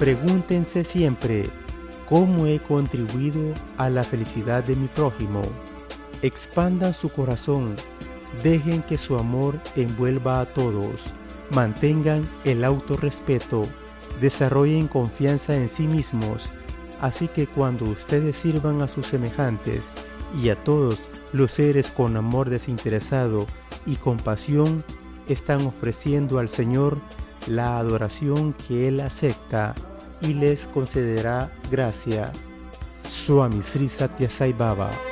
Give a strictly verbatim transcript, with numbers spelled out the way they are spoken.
Pregúntense siempre, ¿cómo he contribuido a la felicidad de mi prójimo? Expandan su corazón, dejen que su amor envuelva a todos, mantengan el autorrespeto, desarrollen confianza en sí mismos, así que cuando ustedes sirvan a sus semejantes y a todos los seres con amor desinteresado y compasión, están ofreciendo al Señor la adoración que Él acepta y les concederá gracia. Swami Sri Sathya Sai Baba.